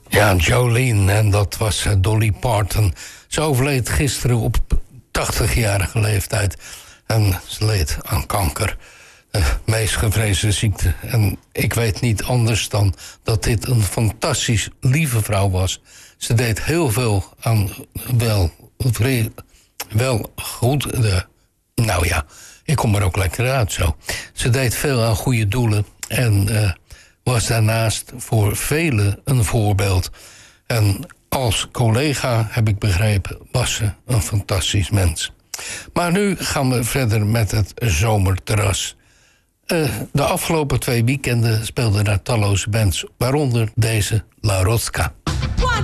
Ja, Jolene, en dat was Dolly Parton. Ze overleed gisteren op 80-jarige leeftijd. En ze leed aan kanker. De meest gevreesde ziekte. En ik weet niet anders dan dat dit een fantastisch lieve vrouw was. Ze deed heel veel aan wel goed. Nou ja, ik kom er ook lekker uit zo. Ze deed veel aan goede doelen. En was daarnaast voor velen een voorbeeld. En als collega, heb ik begrepen, was ze een fantastisch mens. Maar nu gaan we verder met het zomerterras. De afgelopen 2 weekenden speelden daar talloze bands, waaronder deze La Rosca.